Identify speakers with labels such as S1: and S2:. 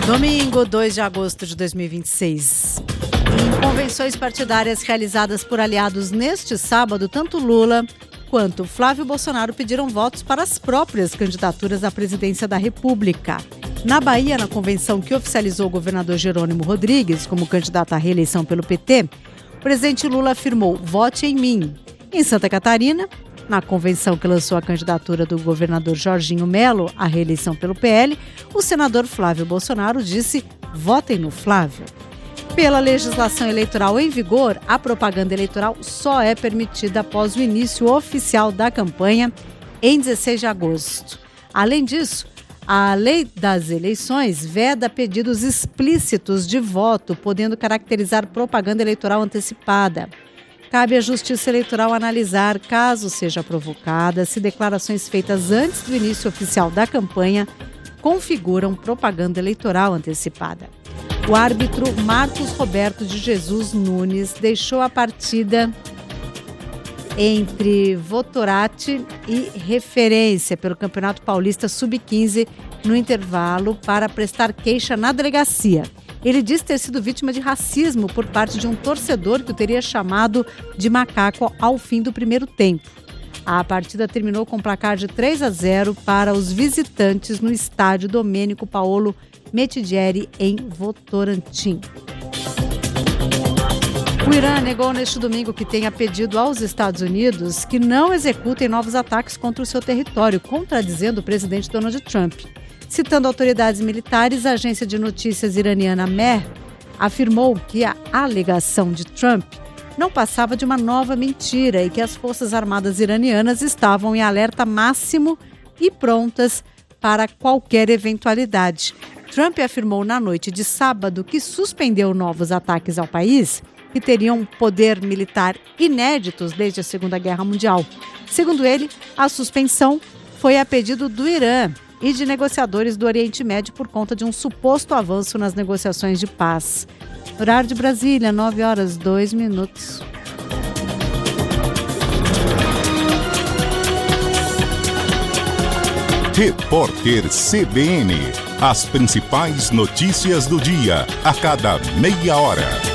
S1: Domingo, 2 de agosto de 2026. Em convenções partidárias realizadas por aliados neste sábado, tanto Lula quanto Flávio Bolsonaro pediram votos para as próprias candidaturas à presidência da República. Na Bahia, na convenção que oficializou o governador Jerônimo Rodrigues como candidato à reeleição pelo PT, o presidente Lula afirmou: "Vote em mim". Em Santa Catarina, na convenção que lançou a candidatura do governador Jorginho Melo à reeleição pelo PL, o senador Flávio Bolsonaro disse: "Votem no Flávio". Pela legislação eleitoral em vigor, a propaganda eleitoral só é permitida após o início oficial da campanha em 16 de agosto. Além disso, a lei das eleições veda pedidos explícitos de voto, podendo caracterizar propaganda eleitoral antecipada. Cabe à Justiça Eleitoral analisar, caso seja provocada, se declarações feitas antes do início oficial da campanha configuram propaganda eleitoral antecipada. O árbitro Marcos Roberto de Jesus Nunes deixou a partida entre Votorati e Referência pelo Campeonato Paulista Sub-15 no intervalo para prestar queixa na delegacia. Ele diz ter sido vítima de racismo por parte de um torcedor que o teria chamado de macaco ao fim do primeiro tempo. A partida terminou com placar de 3-0 para os visitantes no estádio Domênico Paolo Metidieri, em Votorantim. O Irã negou neste domingo que tenha pedido aos Estados Unidos que não executem novos ataques contra o seu território, contradizendo o presidente Donald Trump. Citando autoridades militares, a agência de notícias iraniana Mehr afirmou que a alegação de Trump não passava de uma nova mentira e que as Forças Armadas iranianas estavam em alerta máximo e prontas para qualquer eventualidade. Trump afirmou na noite de sábado que suspendeu novos ataques ao país, que teriam poder militar inéditos desde a Segunda Guerra Mundial. Segundo ele, a suspensão foi a pedido do Irã e de negociadores do Oriente Médio por conta de um suposto avanço nas negociações de paz. Horário de Brasília, 9h02.
S2: Repórter CBN. As principais notícias do dia, a cada meia hora.